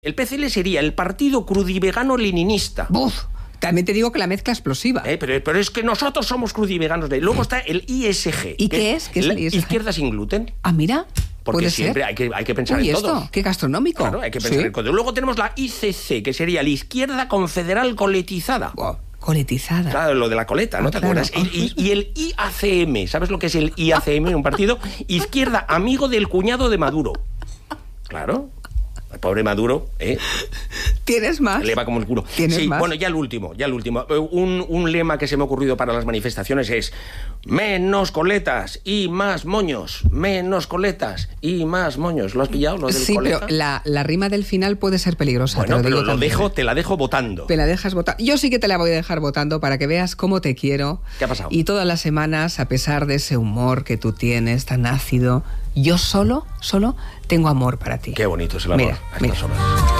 El PCL sería el Partido Crudivegano-Leninista. ¡Buf! También te digo que la mezcla explosiva. Pero es que nosotros somos crudiveganos. Luego está el ISG. ¿Y qué es? ¿Qué es el ISG? Izquierda sin gluten. Ah, mira. Porque siempre hay que pensar en esto, todo. ¡Qué gastronómico! Claro, hay que pensar en todo. Luego tenemos la ICC, que sería la Izquierda Confederal Coletizada. Wow. Coletizada. Claro, lo de la coleta, ¿no te acuerdas? Y el IACM, ¿sabes lo que es el IACM? Un partido Izquierda Amigo del Cuñado de Maduro. Claro. El pobre Maduro, ¿Tienes más? Le va como el culo. ¿Tienes más? Bueno, ya el último. Un lema que se me ha ocurrido para las manifestaciones es: menos coletas y más moños. Menos coletas y más moños. ¿Lo has pillado, lo del coleta? Sí, pero la rima del final puede ser peligrosa. Bueno, pero te la dejo votando. Te la dejas votando. Yo sí que te la voy a dejar votando para que veas cómo te quiero. ¿Qué ha pasado? Y todas las semanas, a pesar de ese humor que tú tienes tan ácido, yo solo tengo amor para ti. Qué bonito es el amor. Mira. A estas horas.